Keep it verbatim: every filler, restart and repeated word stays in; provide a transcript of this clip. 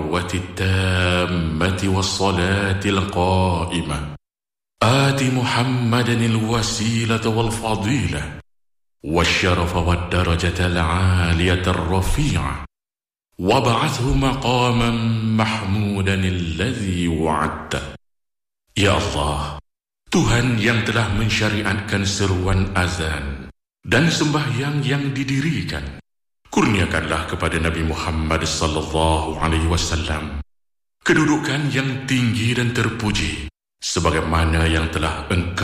الدعوة التامة والصلاة القائمة آت محمدا الوسيلة والفضيلة والشرف والدرجة العالية الرفيعة وابعثه مقاما محمودا الذي وعدته. Ya Allah, Tuhan yang telah mensyariatkan seruan azan dan sembahyang yang didirikan, kurniakanlah kepada Nabi Muhammad sallallahu alaihi wasallam kedudukan yang tinggi dan terpuji sebagaimana yang telah Engkau